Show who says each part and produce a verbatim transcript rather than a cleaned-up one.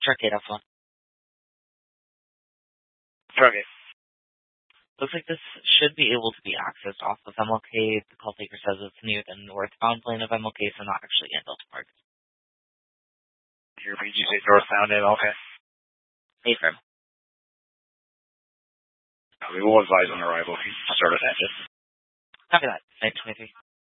Speaker 1: Truck eight Alpha.
Speaker 2: Truck eight.
Speaker 1: Looks like this should be able to be accessed off of M L K. The call taker says it's near the northbound lane of M L K, so not actually in Delta Park.
Speaker 2: Here, did you say northbound M L K?
Speaker 1: Affirm.
Speaker 2: We will advise on arrival if you start at engine.
Speaker 1: Copy that. nine twenty-three.